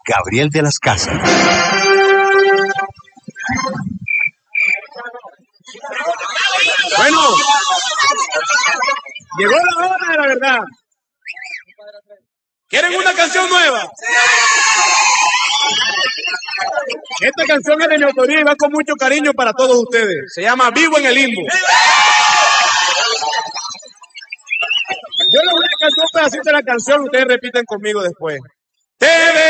Gabriel de las Casas. Bueno, llegó la hora de la verdad. ¿Quieren una canción nueva? Esta canción es de mi autoría y va con mucho cariño para todos ustedes. Se llama Vivo en el Limbo. Yo les voy a cantar un pedacito de la canción, ustedes repiten conmigo después.